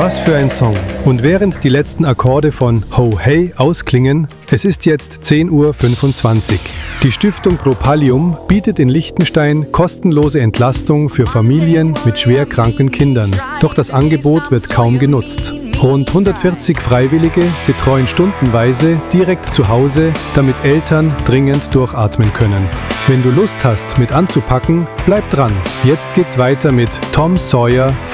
Was für ein Song. Und während die letzten Akkorde von Ho Hey ausklingen, es ist jetzt 10:25 Uhr. Die Stiftung Propallium bietet in Liechtenstein kostenlose Entlastung für Familien mit schwer kranken Kindern. Doch das Angebot wird kaum genutzt. Rund 140 Freiwillige betreuen stundenweise direkt zu Hause, damit Eltern dringend durchatmen können. Wenn du Lust hast, mit anzupacken, bleib dran. Jetzt geht's weiter mit Tom Sawyer